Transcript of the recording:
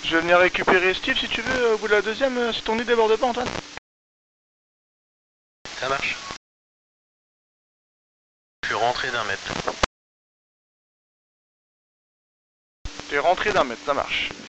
Je vais venir récupérer Steve si tu veux au bout de la deuxième, si ton nid déborde pas, Antoine. Ça marche. Je suis rentré d'1 mètre. T'es rentré d'1 mètre, ça marche.